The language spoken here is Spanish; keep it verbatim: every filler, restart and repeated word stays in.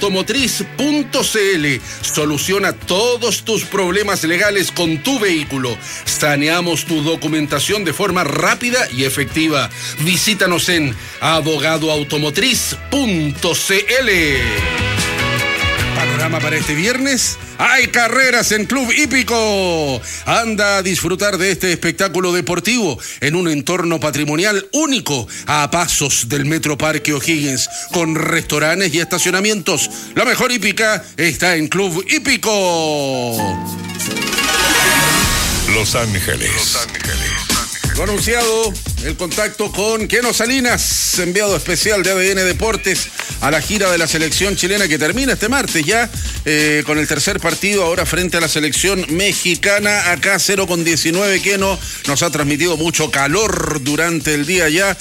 automotriz punto c l. Soluciona todos tus problemas legales con tu vehículo. Saneamos tu documentación de forma rápida y efectiva. Visítanos en abogado automotriz punto c l. Panorama para este viernes. Hay carreras en Club Hípico. Anda a disfrutar de este espectáculo deportivo en un entorno patrimonial único a pasos del Metro Parque O'Higgins, con restaurantes y estacionamientos. La mejor hípica está en Club Hípico. Los Ángeles. Los Ángeles. Lo anunciado, el contacto con Keno Salinas, enviado especial de A D N Deportes a la gira de la selección chilena que termina este martes ya, eh, con el tercer partido ahora frente a la selección mexicana. Acá cero con diecinueve, Keno nos ha transmitido mucho calor durante el día ya,